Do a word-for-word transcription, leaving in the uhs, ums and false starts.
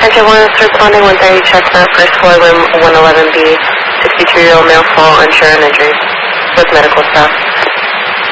Engine one is responding one thirty Chestnut, first floor, room one eleven B, sixty-two-year-old male, fall, unsure and injuries, with medical staff.